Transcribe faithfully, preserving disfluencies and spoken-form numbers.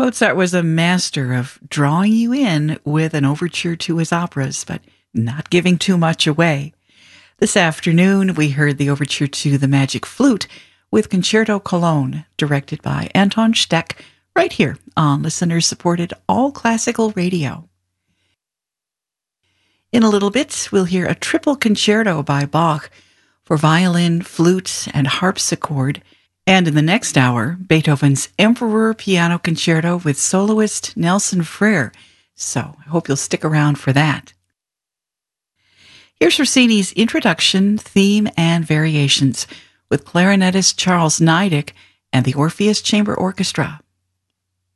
Mozart was a master of drawing you in with an overture to his operas, but not giving too much away. This afternoon, we heard the overture to The Magic Flute with Concerto Cologne, directed by Anton Steck, right here on listener-supported All Classical Radio. In a little bit, we'll hear a triple concerto by Bach for violin, flute, and harpsichord. And in the next hour, Beethoven's Emperor Piano Concerto with soloist Nelson Freire. So I hope you'll stick around for that. Here's Rossini's introduction, theme, and variations with clarinetist Charles Niedek and the Orpheus Chamber Orchestra.